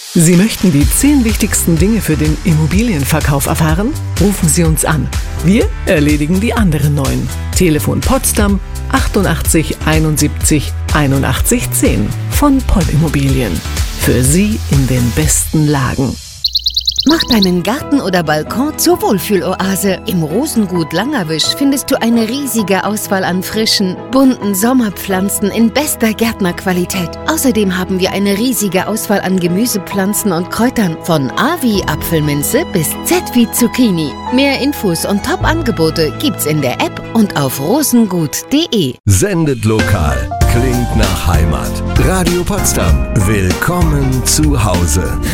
Sie möchten die 10 wichtigsten Dinge für den Immobilienverkauf erfahren? Rufen Sie uns an. Wir erledigen die anderen 9. Telefon Potsdam 88 71 81 10 von Poll Immobilien. Für Sie in den besten Lagen. Mach deinen Garten oder Balkon zur Wohlfühloase. Im Rosengut Langerwisch findest du eine riesige Auswahl an frischen, bunten Sommerpflanzen in bester Gärtnerqualität. Außerdem haben wir eine riesige Auswahl an Gemüsepflanzen und Kräutern. Von A wie Apfelminze bis Z wie Zucchini. Mehr Infos und Top-Angebote gibt's in der App und auf rosengut.de. Sendet lokal. Klingt nach Heimat. Radio Potsdam. Willkommen zu Hause.